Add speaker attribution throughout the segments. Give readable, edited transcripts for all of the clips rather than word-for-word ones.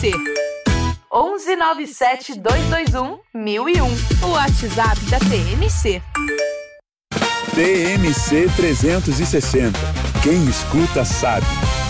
Speaker 1: TMC. 1197-221-1001. O WhatsApp da TMC.
Speaker 2: TMC 360. Quem escuta sabe.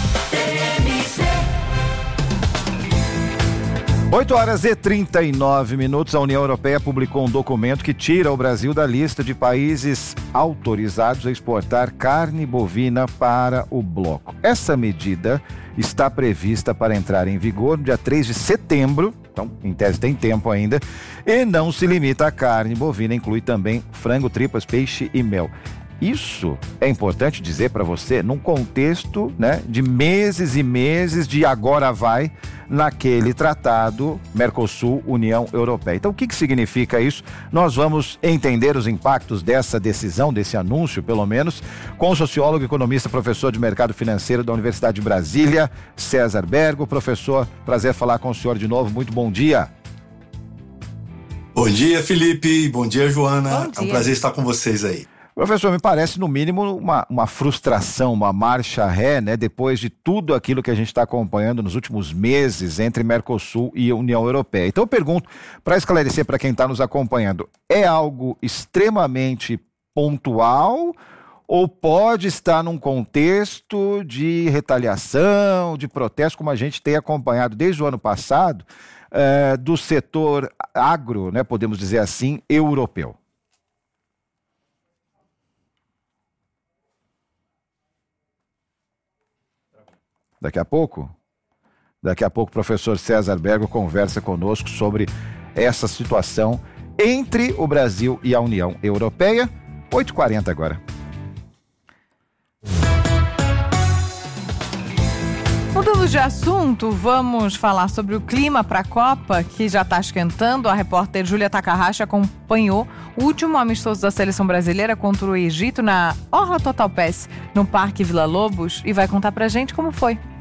Speaker 3: 8h39. A União Europeia publicou um documento que tira o Brasil da lista de países autorizados a exportar carne bovina para o bloco. Essa medida está prevista para entrar em vigor no dia 3 de setembro, então em tese tem tempo ainda, e não se limita à carne bovina, inclui também frango, tripas, peixe e mel. Isso é importante dizer para você num contexto, né, de meses e meses de agora vai naquele tratado Mercosul-União Europeia. Então o que significa isso? Nós vamos entender os impactos dessa decisão, desse anúncio pelo menos, com o sociólogo, economista, professor de mercado financeiro da Universidade de Brasília, César Bergo. Professor, prazer falar com o senhor de novo, muito bom dia.
Speaker 4: Bom dia, Felipe, bom dia, Joana.
Speaker 1: Bom dia.
Speaker 4: É um prazer estar com vocês aí.
Speaker 3: Professor, me parece no mínimo uma frustração, uma marcha ré, né? Depois de tudo aquilo que a gente está acompanhando nos últimos meses entre Mercosul e União Europeia. Então eu pergunto, para esclarecer para quem está nos acompanhando, é algo extremamente pontual ou pode estar num contexto de retaliação, de protesto, como a gente tem acompanhado desde o ano passado, do setor agro, né? Podemos dizer assim, europeu? Daqui a pouco o professor César Bergo conversa conosco sobre essa situação entre o Brasil e a União Europeia. 8h40 agora.
Speaker 1: Mudando de assunto, vamos falar sobre o clima para a Copa, que já está esquentando. A repórter Júlia Takahashi acompanhou o último amistoso da seleção brasileira contra o Egito na Orla Total Pass, no Parque Vila Lobos, e vai contar pra gente como foi.